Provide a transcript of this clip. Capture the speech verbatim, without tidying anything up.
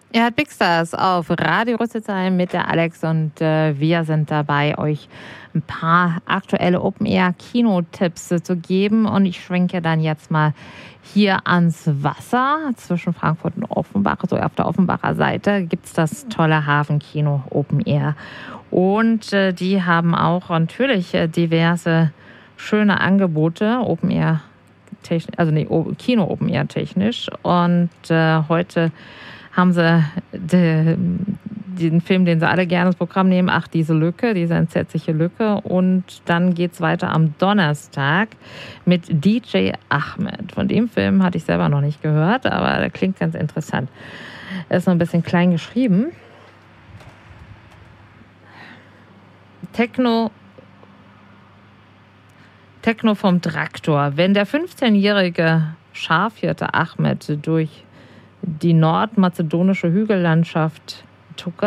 Ihr hört Big Stars auf Radio Rüsselsheim mit der Alex und äh, wir sind dabei, euch ein paar aktuelle Open-Air-Kinotipps äh, zu geben und ich schwenke dann jetzt mal hier ans Wasser zwischen Frankfurt und Offenbach. So auf der Offenbacher Seite gibt es das tolle Hafenkino Open Air und äh, die haben auch natürlich äh, diverse schöne Angebote, Open Air technisch, also nee, Kino Open Air technisch und äh, heute haben sie de, den Film, den sie alle gerne ins Programm nehmen, Ach, diese Lücke, diese entsetzliche Lücke. Und dann geht es weiter am Donnerstag mit D J Ahmed. Von dem Film hatte ich selber noch nicht gehört, aber der klingt ganz interessant. Er ist noch ein bisschen klein geschrieben. Techno, Techno vom Traktor. Wenn der fünfzehnjährige Schafhirte Ahmed durch die nordmazedonische Hügellandschaft